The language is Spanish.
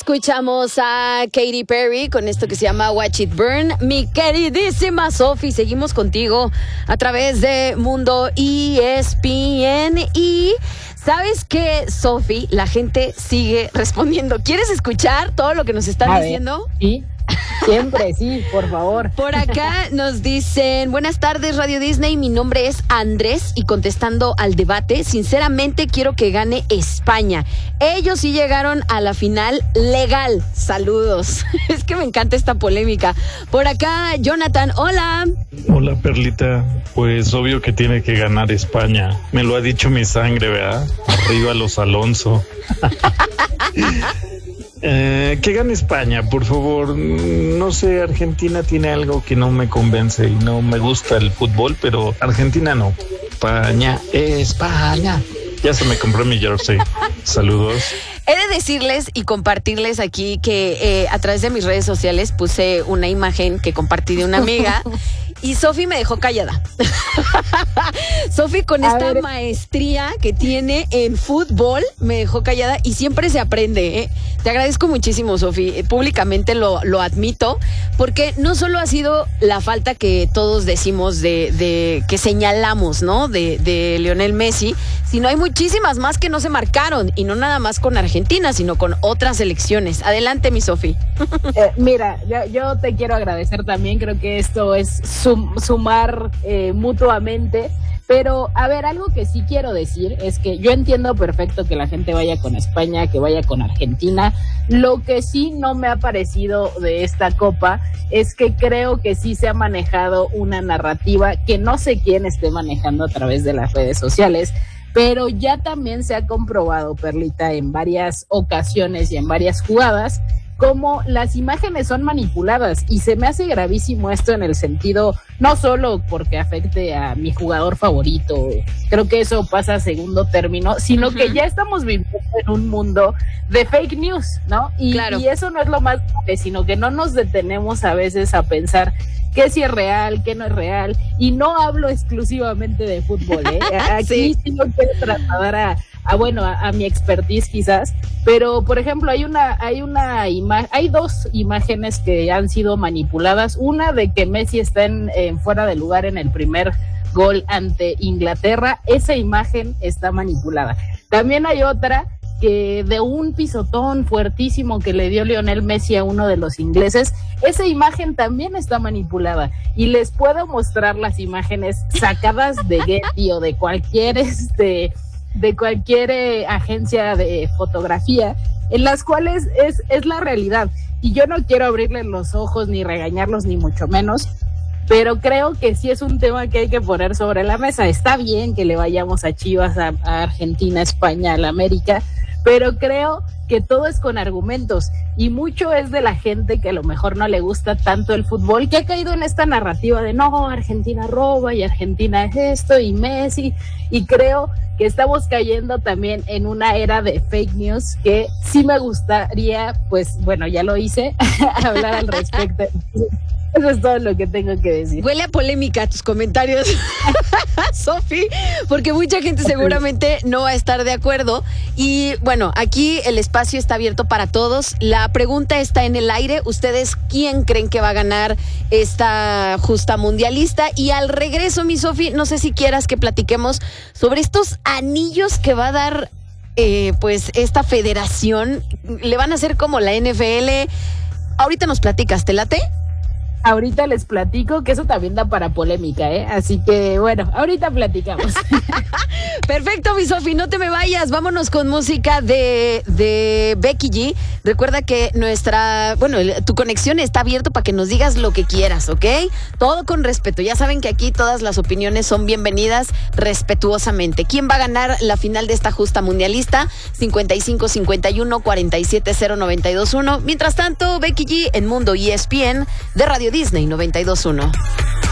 Escuchamos a Katy Perry con esto que se llama Watch It Burn. Mi queridísima Sofi, seguimos contigo a través de Mundo ESPN. Y ¿sabes qué, Sofi? La gente sigue respondiendo. ¿Quieres escuchar todo lo que nos están diciendo? Sí. Siempre, sí, por favor. Por acá nos dicen: buenas tardes, Radio Disney, mi nombre es Andrés y contestando al debate, sinceramente quiero que gane España. Ellos sí llegaron a la final legal. Saludos. Es que me encanta esta polémica. Por acá, Jonathan, hola. Hola, Perlita. Pues obvio que tiene que ganar España. Me lo ha dicho mi sangre, ¿verdad? Arriba los Alonso. Que gane España, por favor. No sé, Argentina tiene algo que no me convence y no me gusta el fútbol, pero Argentina no. España, España. Ya se me compró mi jersey. Saludos. He de decirles y compartirles aquí que a través de mis redes sociales puse una imagen que compartí de una amiga y Sofi me dejó callada. Sofi con esta maestría que tiene en fútbol me dejó callada y siempre se aprende, ¿eh? Te agradezco muchísimo, Sofi. Públicamente lo admito, porque no solo ha sido la falta que todos decimos de que señalamos, ¿no? De Lionel Messi, sino hay muchísimas más que no se marcaron, y no nada más con Argentina, sino con otras selecciones. Adelante, mi Sofi. Mira, yo te quiero agradecer también. Creo que esto es sumar mutuamente. Pero, a ver, algo que sí quiero decir es que yo entiendo perfecto que la gente vaya con España, que vaya con Argentina. Lo que sí no me ha parecido de esta Copa es que creo que sí se ha manejado una narrativa que no sé quién esté manejando a través de las redes sociales, pero ya también se ha comprobado, Perlita, en varias ocasiones y en varias jugadas, cómo las imágenes son manipuladas, y se me hace gravísimo esto en el sentido, no solo porque afecte a mi jugador favorito, creo que eso pasa a segundo término, sino que ya estamos viviendo en un mundo de fake news, ¿no? Y eso no es lo más grave, sino que no nos detenemos a veces a pensar qué sí es real, qué no es real, y no hablo exclusivamente de fútbol, ¿eh? Aquí sí no quiero trasladar a mi expertise quizás, pero por ejemplo hay dos imágenes que han sido manipuladas. Una de que Messi está en fuera de lugar en el primer gol ante Inglaterra, esa imagen está manipulada. También hay otra que de un pisotón fuertísimo que le dio Lionel Messi a uno de los ingleses, esa imagen también está manipulada, y les puedo mostrar las imágenes sacadas de Getty o de cualquier agencia de fotografía, en las cuales es la realidad. Y yo no quiero abrirles los ojos ni regañarlos, ni mucho menos, pero creo que sí es un tema que hay que poner sobre la mesa. Está bien que le vayamos a Chivas, a Argentina, a España, a la América, pero creo que todo es con argumentos, y mucho es de la gente que a lo mejor no le gusta tanto el fútbol, que ha caído en esta narrativa de no, Argentina roba y Argentina es esto y Messi, y creo que estamos cayendo también en una era de fake news que sí me gustaría, pues bueno, ya lo hice, hablar al respecto. Eso es todo lo que tengo que decir. Huele a polémica tus comentarios, Sofi, porque mucha gente seguramente no va a estar de acuerdo. Y bueno, aquí el espacio está abierto para todos. La pregunta está en el aire. ¿Ustedes quién creen que va a ganar esta justa mundialista? Y al regreso, mi Sofi, no sé si quieras que platiquemos sobre estos anillos que va a dar pues esta federación. Le van a hacer como la NFL. Ahorita nos platicas, ¿te late? Ahorita les platico, que eso también da para polémica, ¿eh? Así que, bueno, ahorita platicamos. Perfecto, mi Sofi, no te me vayas. Vámonos con música de Becky G. Recuerda que tu conexión está abierta para que nos digas lo que quieras, ¿ok? Todo con respeto. Ya saben que aquí todas las opiniones son bienvenidas respetuosamente. ¿Quién va a ganar la final de esta justa mundialista? 55-51-47-092-1. Mientras tanto, Becky G en Mundo ESPN de Radio Disney 92.1.